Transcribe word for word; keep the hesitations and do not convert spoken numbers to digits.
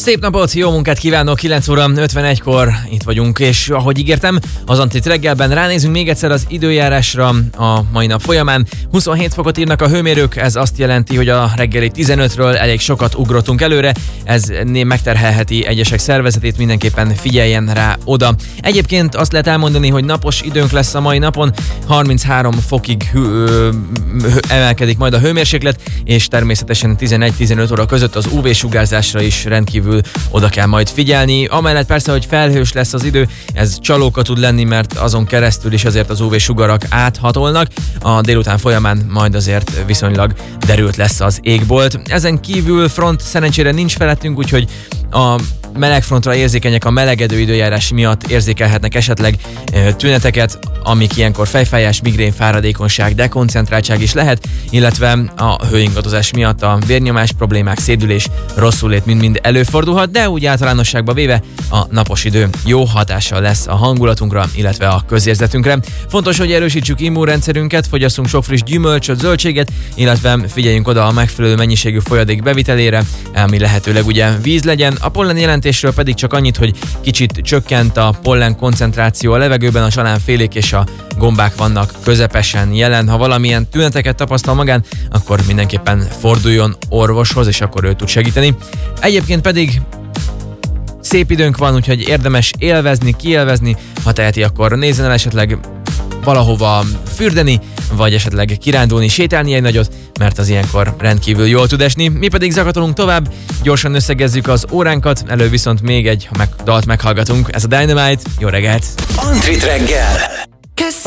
Szép napot, jó munkát kívánok, kilenc óra ötvenegykor itt vagyunk, és ahogy ígértem, az Antrit reggelben ránézünk még egyszer az időjárásra a mai nap folyamán. huszonhét fokot írnak a hőmérők, ez azt jelenti, hogy a reggeli tizenötről elég sokat ugrottunk előre, ez megterhelheti egyesek szervezetét, mindenképpen figyeljen rá oda. Egyébként azt lehet elmondani, hogy napos időnk lesz a mai napon, harminchárom fokig hű, ö, hő, emelkedik majd a hőmérséklet, és természetesen tizenegy-tizenöt óra között az ú vé-sugárzásra is rendkívül oda kell majd figyelni. Amellett persze, hogy felhős lesz az idő, ez csalóka tud lenni, mert azon keresztül is azért az ú vé-sugarak áthatolnak. A délután folyamán majd azért viszonylag derült lesz az égbolt. Ezen kívül front szerencsére nincs felettünk, úgyhogy a melegfrontra érzékenyek a melegedő időjárás miatt érzékelhetnek esetleg e, tüneteket, amik ilyenkor fejfájás, migrén, fáradékonyság, dekoncentráltság is lehet, illetve a hőingadozás miatt a vérnyomás problémák, szédülés, rosszulét mind-mind előfordulhat, de úgy általánosságban véve a napos idő jó hatással lesz a hangulatunkra, illetve a közérzetünkre. Fontos, hogy erősítsük immunrendszerünket, fogyasszunk sok friss gyümölcsöt, zöldséget, illetve figyeljünk oda a megfelelő mennyiségű folyadék bevitelére, ami lehetőleg ugye víz legyen. A pollen jelentésről pedig csak annyit, hogy kicsit csökkent a pollen koncentráció a levegőben, a salánfélék és a gombák vannak közepesen jelen. Ha valamilyen tüneteket tapasztal magán, akkor mindenképpen forduljon orvoshoz, és akkor ő tud segíteni. Egyébként pedig szép időnk van, úgyhogy érdemes élvezni, kiélvezni, ha teheti, akkor nézzen el esetleg valahova fürdeni, vagy esetleg kirándulni, sétálni egy nagyot, mert az ilyenkor rendkívül jól tud esni. Mi pedig zakatolunk tovább, gyorsan összegezzük az óránkat, elő viszont még egy meg, dalt meghallgatunk. Ez a Dynamite, jó reggelt! Antrit reggel!